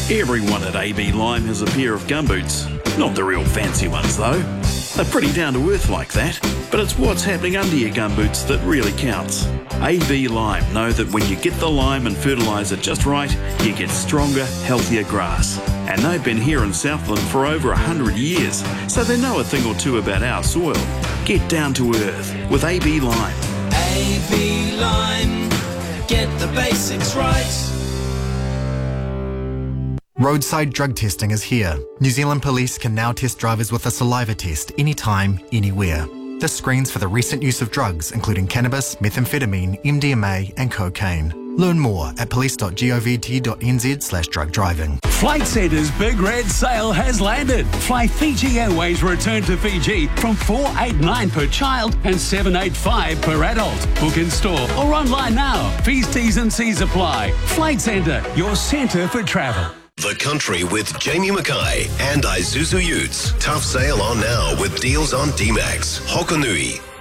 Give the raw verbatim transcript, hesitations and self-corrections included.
Everyone at A B Lime has a pair of gumboots. Not the real fancy ones though. They're pretty down to earth like that, but it's what's happening under your gumboots that really counts. A B Lime know that when you get the lime and fertiliser just right, you get stronger, healthier grass. And they've been here in Southland for over a hundred years, so they know a thing or two about our soil. Get down to earth with A B Lime. A B Lime, get the basics right. Roadside drug testing is here. New Zealand Police can now test drivers with a saliva test anytime, anywhere. This screens for the recent use of drugs, including cannabis, methamphetamine, M D M A and cocaine. Learn more at police.govt.nz slash drug driving. Flight Centre's Big Red Sale has landed. Fly Fiji Airways return to Fiji from four eighty-nine per child and seven eighty-five per adult. Book in store or online now. Fees, T's and C's apply. Flight Centre, your centre for travel. The Country with Jamie Mackay and Isuzu Utes. Tough sale on now with deals on D-Max, Hokonui,